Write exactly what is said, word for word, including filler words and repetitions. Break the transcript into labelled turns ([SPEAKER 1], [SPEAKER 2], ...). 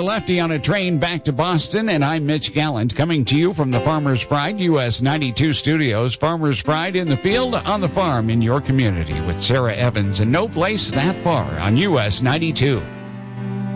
[SPEAKER 1] Lefty on a train back to Boston, and I'm Mitch Gallant, coming to you from the Farmer's Pride U S ninety-two studios. Farmer's Pride in the field, on the farm, in your community, with Sarah Evans, and no place that far on U S ninety-two.